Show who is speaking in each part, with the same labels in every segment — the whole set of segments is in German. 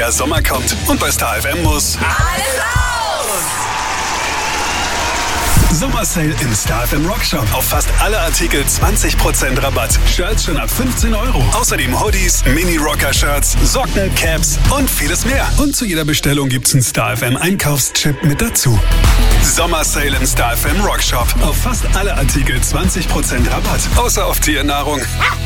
Speaker 1: Der Sommer kommt und bei Star FM muss
Speaker 2: alles raus!
Speaker 1: Sommersale im Star FM Rockshop. Auf fast alle Artikel 20% Rabatt. Shirts schon ab 15 €. Außerdem Hoodies, Mini-Rocker-Shirts, Socken, Caps und vieles mehr. Und zu jeder Bestellung gibt's einen Star FM Einkaufschip mit dazu. Sommersale im Star FM Rockshop. Auf fast alle Artikel 20% Rabatt. Außer auf Tiernahrung.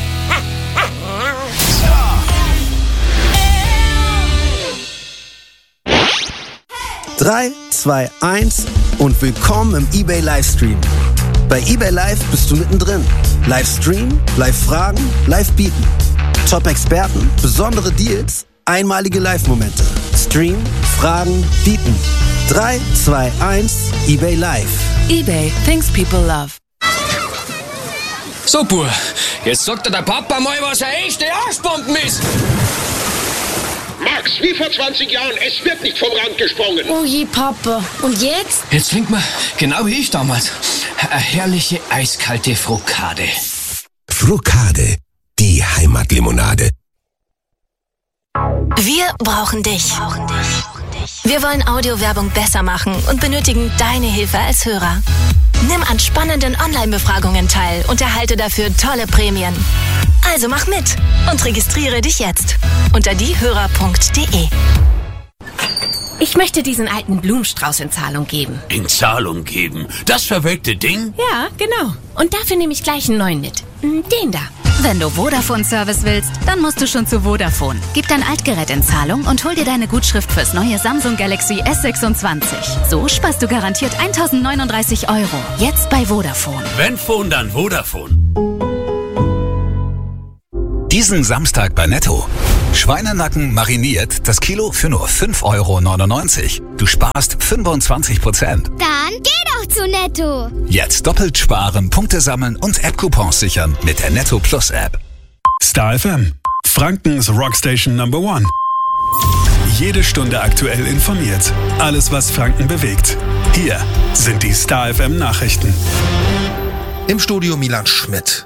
Speaker 3: 3, 2, 1 und willkommen im eBay Livestream. Bei eBay Live bist du mittendrin. Livestream, Live-Fragen, Live-Bieten. Top-Experten, besondere Deals, einmalige Live-Momente. Stream, Fragen, Bieten. 3, 2, 1, eBay Live.
Speaker 4: eBay, things people love.
Speaker 5: So, Bub, jetzt sagt dir der Papa mal, was eine echte Arschbomben ist.
Speaker 6: Max, wie vor 20 Jahren, es wird nicht vom Rand gesprungen.
Speaker 7: Oh je, Papa. Und jetzt?
Speaker 5: Jetzt trinkt man, genau wie ich damals, eine herrliche eiskalte Frokade.
Speaker 8: Frokade, die Heimatlimonade.
Speaker 9: Wir brauchen dich. Wir wollen Audiowerbung besser machen und benötigen deine Hilfe als Hörer. Nimm an spannenden Online-Befragungen teil und erhalte dafür tolle Prämien. Also mach mit und registriere dich jetzt unter diehörer.de.
Speaker 7: Ich möchte diesen alten Blumenstrauß in Zahlung geben.
Speaker 10: In Zahlung geben? Das verwelkte Ding?
Speaker 7: Ja, genau. Und dafür nehme ich gleich einen neuen mit. Den da.
Speaker 4: Wenn du Vodafone-Service willst, dann musst du schon zu Vodafone. Gib dein Altgerät in Zahlung und hol dir deine Gutschrift fürs neue Samsung Galaxy S26. So sparst du garantiert 1.039 €. Jetzt bei Vodafone.
Speaker 10: Wenn Phone, dann Vodafone.
Speaker 11: Diesen Samstag bei Netto. Schweinenacken mariniert, das Kilo für nur 5,99 €. Du sparst 25%.
Speaker 12: Dann geh doch zu Netto.
Speaker 11: Jetzt doppelt sparen, Punkte sammeln und App-Coupons sichern mit der Netto Plus App.
Speaker 1: Star FM, Frankens Rockstation Number 1. Jede Stunde aktuell informiert. Alles, was Franken bewegt. Hier sind die Star FM Nachrichten.
Speaker 13: Im Studio Milan Schmidt.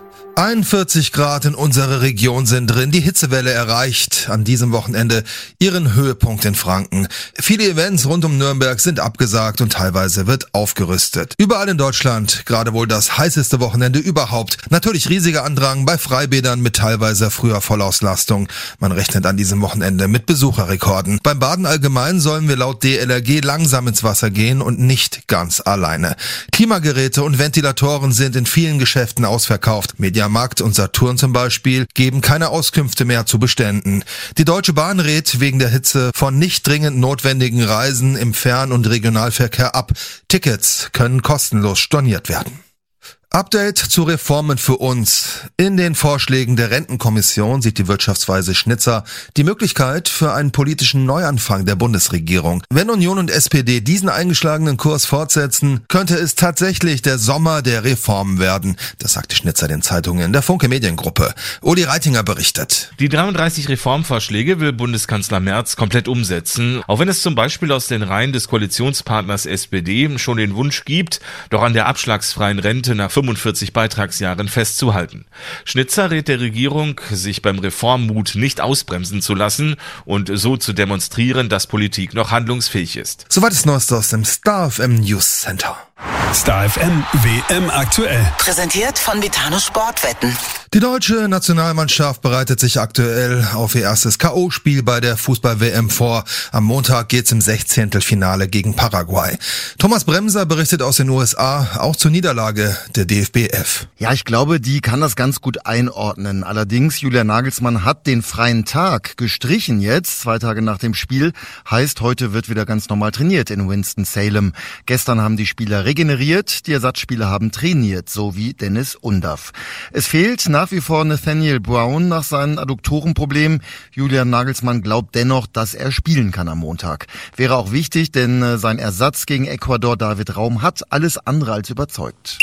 Speaker 13: 41 Grad in unserer Region sind drin. Die Hitzewelle erreicht an diesem Wochenende ihren Höhepunkt in Franken. Viele Events rund um Nürnberg sind abgesagt und teilweise wird aufgerüstet. Überall in Deutschland gerade wohl das heißeste Wochenende überhaupt. Natürlich riesiger Andrang bei Freibädern mit teilweise früher Vollauslastung. Man rechnet an diesem Wochenende mit Besucherrekorden. Beim Baden allgemein sollen wir laut DLRG langsam ins Wasser gehen und nicht ganz alleine. Klimageräte und Ventilatoren sind in vielen Geschäften ausverkauft. Mediamarkt und Saturn zum Beispiel geben keine Auskünfte mehr zu Beständen. Die Deutsche Bahn rät wegen der Hitze von nicht dringend notwendigen Reisen im Fern- und Regionalverkehr ab. Tickets können kostenlos storniert werden. Update zu Reformen für uns. In den Vorschlägen der Rentenkommission sieht die Wirtschaftsweise Schnitzer die Möglichkeit für einen politischen Neuanfang der Bundesregierung. Wenn Union und SPD diesen eingeschlagenen Kurs fortsetzen, könnte es tatsächlich der Sommer der Reformen werden. Das sagte Schnitzer den Zeitungen der Funke Mediengruppe. Uli Reitinger berichtet.
Speaker 14: Die 33 Reformvorschläge will Bundeskanzler Merz komplett umsetzen, auch wenn es zum Beispiel aus den Reihen des Koalitionspartners SPD schon den Wunsch gibt, doch an der abschlagsfreien Rente nach 45 Beitragsjahren festzuhalten. Schnitzer rät der Regierung, sich beim Reformmut nicht ausbremsen zu lassen und so zu demonstrieren, dass Politik noch handlungsfähig ist.
Speaker 13: Soweit ist Neues aus dem Star FM News Center.
Speaker 1: Star FM WM aktuell.
Speaker 2: Präsentiert von Vitano Sportwetten.
Speaker 13: Die deutsche Nationalmannschaft bereitet sich aktuell auf ihr erstes K.O.-Spiel bei der Fußball-WM vor. Am Montag geht's im 16. Finale gegen Paraguay. Thomas Bremser berichtet aus den USA, auch zur Niederlage der DFB-F.
Speaker 15: Ja, ich glaube, die kann das ganz gut einordnen. Allerdings, Julian Nagelsmann hat den freien Tag gestrichen jetzt, 2 Tage nach dem Spiel. Heißt, heute wird wieder ganz normal trainiert in Winston-Salem. Gestern haben die Spieler regeneriert, die Ersatzspieler haben trainiert, so wie Dennis Undaff. Es fehlt nach wie vor Nathaniel Brown nach seinem Adduktorenproblem. Julian Nagelsmann glaubt dennoch, dass er spielen kann am Montag. Wäre auch wichtig, denn sein Ersatz gegen Ecuador, David Raum, hat alles andere als überzeugt.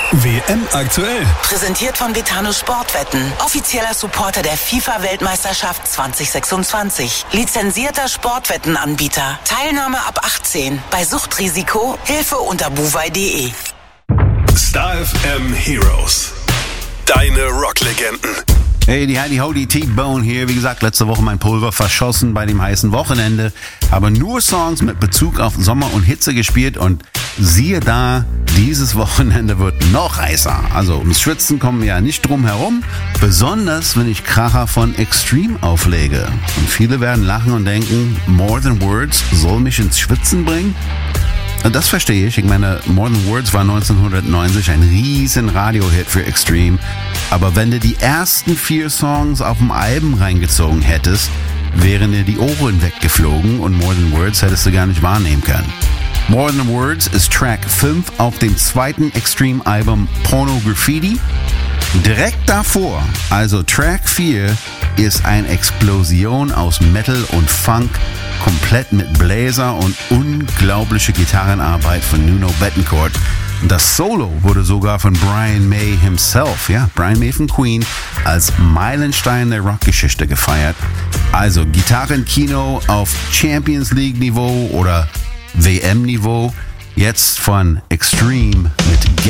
Speaker 1: WM aktuell.
Speaker 2: Präsentiert von Vitano Sportwetten. Offizieller Supporter der FIFA-Weltmeisterschaft 2026. Lizenzierter Sportwettenanbieter. Teilnahme ab 18. Bei Suchtrisiko Hilfe unter buwei.de.
Speaker 1: Star FM Heroes. Deine Rocklegenden.
Speaker 16: Hey, die Heidi Ho, die T-Bone hier. Wie gesagt, letzte Woche mein Pulver verschossen bei dem heißen Wochenende. Aber nur Songs mit Bezug auf Sommer und Hitze gespielt und siehe da, dieses Wochenende wird noch heißer. Also ums Schwitzen kommen wir ja nicht drum herum. Besonders, wenn ich Kracher von Extreme auflege. Und viele werden lachen und denken, More Than Words soll mich ins Schwitzen bringen? Das verstehe ich. Ich meine, More Than Words war 1990 ein riesen Radio-Hit für Extreme. Aber wenn du die ersten 4 Songs auf dem Album reingezogen hättest, wären dir die Ohren weggeflogen und More Than Words hättest du gar nicht wahrnehmen können. More Than Words ist Track 5 auf dem zweiten Extreme-Album Porno Graffiti. Direkt davor, also Track 4, ist eine Explosion aus Metal und Funk, komplett mit Bläser und unglaubliche Gitarrenarbeit von Nuno Bettencourt. Das Solo wurde sogar von Brian May himself, Brian May von Queen, als Meilenstein der Rockgeschichte gefeiert. Also Gitarrenkino auf Champions League Niveau oder WM Niveau, jetzt von Extreme mit